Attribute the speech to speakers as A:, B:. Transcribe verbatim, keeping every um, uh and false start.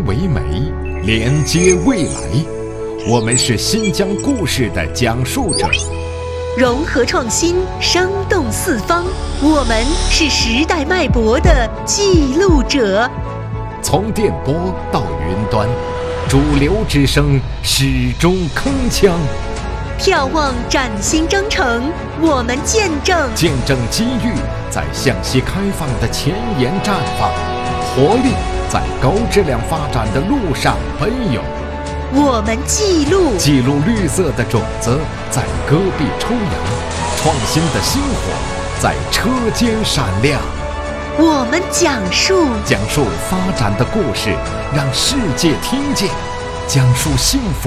A: 为媒，连接未来。我们是新疆故事的讲述者，
B: 融合创新，生动四方。我们是时代脉搏的记录者。
A: 从电波到云端，主流之声始终铿锵。
B: 眺望崭新征程，我们见证
A: 见证机遇在向西开放的前沿绽放，活力在高质量发展的路上奔涌。
B: 我们记录
A: 记录绿色的种子在戈壁抽芽，创新的星火在车间闪亮。
B: 我们讲述
A: 讲述发展的故事，让世界听见，讲述幸福